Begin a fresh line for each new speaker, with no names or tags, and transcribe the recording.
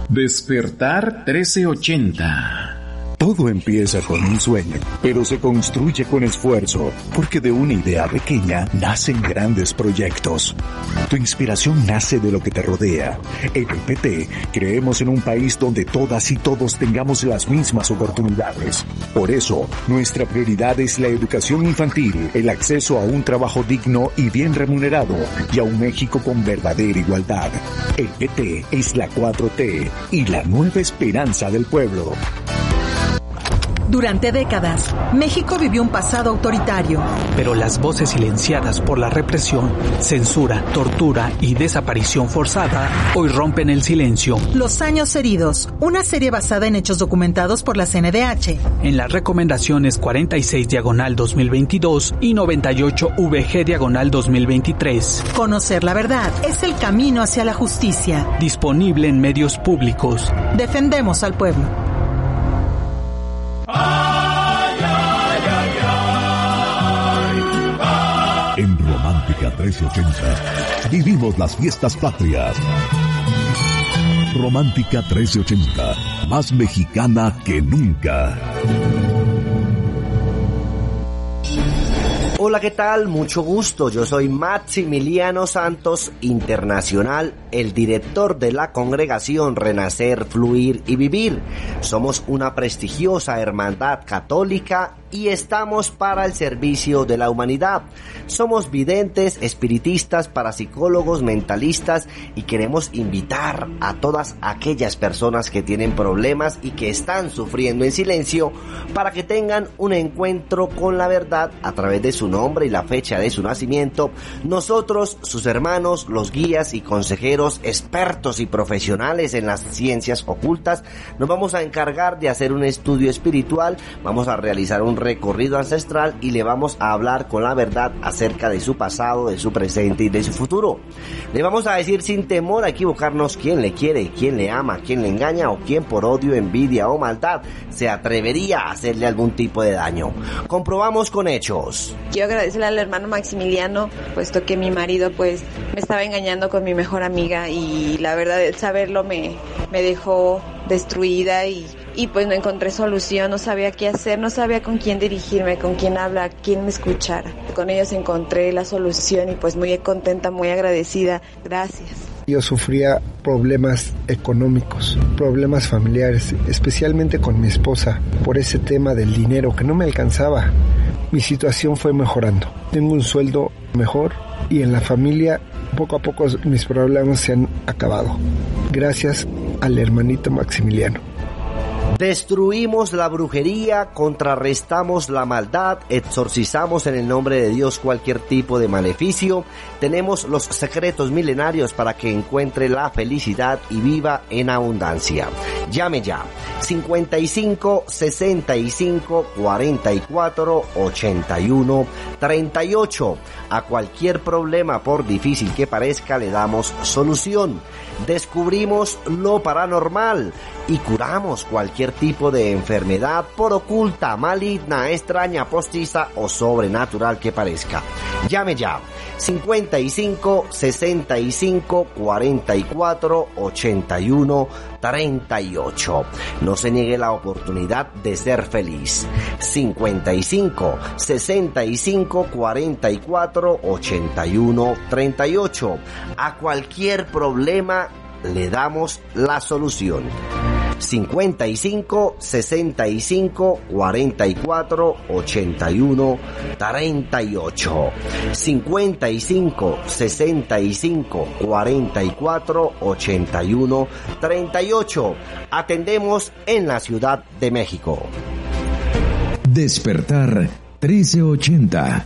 Despertar 1380.
Todo empieza con un sueño, pero se construye con esfuerzo, porque de una idea pequeña nacen grandes proyectos. Tu inspiración nace de lo que te rodea. En el PT creemos en un país donde todas y todos tengamos las mismas oportunidades. Por eso, nuestra prioridad es la educación infantil, el acceso a un trabajo digno y bien remunerado, y a un México con verdadera igualdad. El PT es la 4T y la nueva esperanza del pueblo.
Durante décadas, México vivió un pasado autoritario.
Pero las voces silenciadas por la represión, censura, tortura y desaparición forzada hoy rompen el silencio.
Los años heridos, una serie basada en hechos documentados por la CNDH.
En las recomendaciones 46/2022 y 98/VG/2023.
Conocer la verdad es el camino hacia la justicia.
Disponible en medios públicos.
Defendemos al pueblo.
En Romántica 1380 vivimos las fiestas patrias. Romántica 1380, más mexicana que nunca.
Hola, ¿qué tal? Mucho gusto. Yo soy Maximiliano Santos Internacional, el director de la congregación Renacer, Fluir y Vivir. Somos una prestigiosa hermandad católica y estamos para el servicio de la humanidad. Somos videntes, espiritistas, parapsicólogos, mentalistas y queremos invitar a todas aquellas personas que tienen problemas y que están sufriendo en silencio para que tengan un encuentro con la verdad a través de su nombre y la fecha de su nacimiento. Nosotros, sus hermanos, los guías y consejeros, expertos y profesionales en las ciencias ocultas, nos vamos a encargar de hacer un estudio espiritual, vamos a realizar un recorrido ancestral y le vamos a hablar con la verdad acerca de su pasado, de su presente y de su futuro. Le vamos a decir sin temor a equivocarnos quién le quiere, quién le ama, quién le engaña o quién por odio, envidia o maldad se atrevería a hacerle algún tipo de daño. Comprobamos con hechos.
Quiero agradecerle al hermano Maximiliano, puesto que mi marido pues me estaba engañando con mi mejor amiga y la verdad el saberlo me dejó destruida y pues no encontré solución, no sabía qué hacer, no sabía con quién dirigirme, con quién hablar, quién me escuchara. Con ellos encontré la solución y pues muy contenta, muy agradecida. Gracias.
Yo sufría problemas económicos, problemas familiares, especialmente con mi esposa, por ese tema del dinero que no me alcanzaba. Mi situación fue mejorando. Tengo un sueldo mejor y en la familia poco a poco mis problemas se han acabado. Gracias al hermanito Maximiliano.
Destruimos la brujería, contrarrestamos la maldad, exorcizamos en el nombre de Dios cualquier tipo de maleficio. Tenemos los secretos milenarios para que encuentre la felicidad y viva en abundancia. Llame ya, 55 65 44 81 38. A cualquier problema, por difícil que parezca, le damos solución. Descubrimos lo paranormal y curamos cualquier tipo de enfermedad, por oculta, maligna, extraña, postiza o sobrenatural que parezca. Llame ya, 55 65 44 81 38. No se niegue la oportunidad de ser feliz. 55 65 44 81 38. A cualquier problema le damos la solución. 55 65 44 81 38. 55 65 44 81 38. Atendemos en la Ciudad de México.
Despertar 1380.